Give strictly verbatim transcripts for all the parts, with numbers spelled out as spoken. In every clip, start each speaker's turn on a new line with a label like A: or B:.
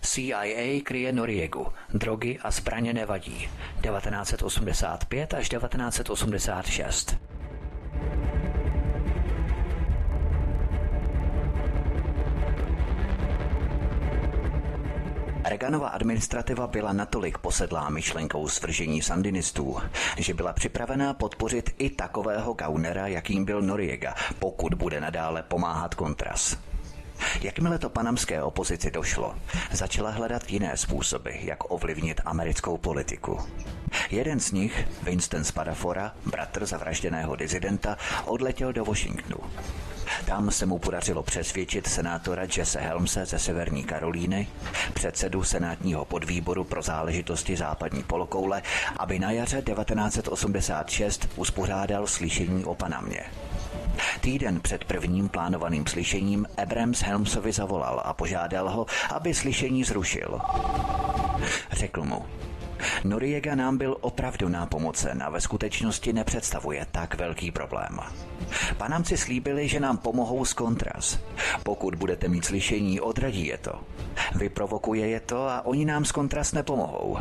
A: C I A kryje Noriegu, drogy a zbraně nevadí, devatenáct set osmdesát pět až devatenáct set osmdesát šest. Reaganova administrativa byla natolik posedlá myšlenkou svržení sandinistů, že byla připravená podpořit i takového gaunera, jakým byl Noriega, pokud bude nadále pomáhat Contras. Jakmile to panamské opozici došlo, začala hledat jiné způsoby, jak ovlivnit americkou politiku. Jeden z nich, Winston Spadafora, bratr zavražděného disidenta, odletěl do Washingtonu. Tam se mu podařilo přesvědčit senátora Jesse Helmse ze Severní Karolíny, předsedu senátního podvýboru pro záležitosti západní polokoule, aby na jaře devatenáct set osmdesát šest uspořádal slyšení o Panamě. Týden před prvním plánovaným slyšením Abrams Helmsovi zavolal a požádal ho, aby slyšení zrušil. Řekl mu: Noriega nám byl opravdu nápomocen a ve skutečnosti nepředstavuje tak velký problém. Panamci slíbili, že nám pomohou s Contras. Pokud budete mít slyšení, odradí je to. Vyprovokuje je to a oni nám s Contras nepomohou.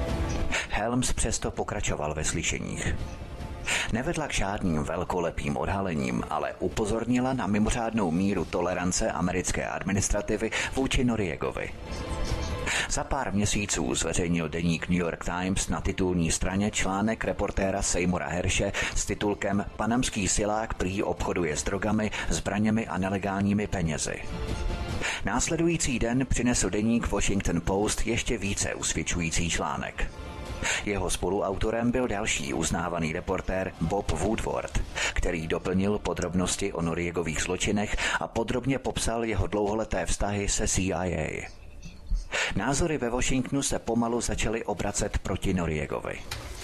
A: Helms přesto pokračoval ve slyšeních. Nevedla k žádným velkolepým odhalením, ale upozornila na mimořádnou míru tolerance americké administrativy vůči Noriegovi. Za pár měsíců zveřejnil deník New York Times na titulní straně článek reportéra Seymoura Hershe s titulkem Panamský silák prý obchoduje s drogami, zbraněmi a nelegálními penězi. Následující den přinesl deník Washington Post ještě více usvědčující článek. Jeho spoluautorem byl další uznávaný reportér Bob Woodward, který doplnil podrobnosti o Noriegových zločinech a podrobně popsal jeho dlouholeté vztahy se C I A. Názory ve Washingtonu se pomalu začaly obracet proti Noriegovi.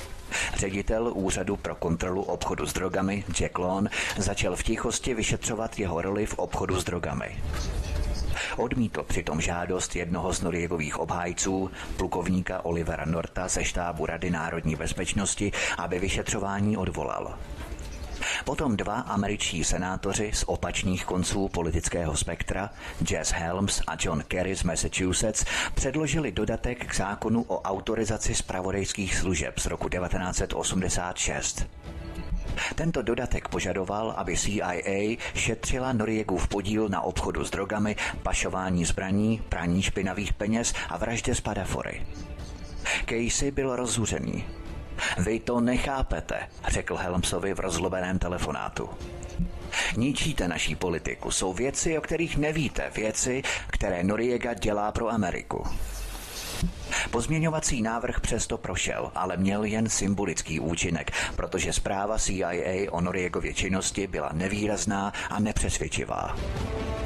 A: Ředitel Úřadu pro kontrolu obchodu s drogami Jack Lawn začal v tichosti vyšetřovat jeho roli v obchodu s drogami. Odmítl přitom žádost jednoho z Noriegových obhájců, plukovníka Olivera Norta ze štábu Rady národní bezpečnosti, aby vyšetřování odvolal. Potom dva američtí senátoři z opačných konců politického spektra, Jesse Helms a John Kerry z Massachusetts, předložili dodatek k zákonu o autorizaci zpravodajských služeb z roku devatenáct set osmdesát šest. Tento dodatek požadoval, aby C I A šetřila Noriegův podíl na obchodu s drogami, pašování zbraní, praní špinavých peněz a vraždě Spadafory. Casey byl rozzuřený. Vy to nechápete, řekl Helmsovi v rozlobeném telefonátu. Ničíte naší politiku, jsou věci, o kterých nevíte, věci, které Noriega dělá pro Ameriku. Pozměňovací návrh přesto prošel, ale měl jen symbolický účinek, protože zpráva C I A o Noriegově činnosti byla nevýrazná a nepřesvědčivá.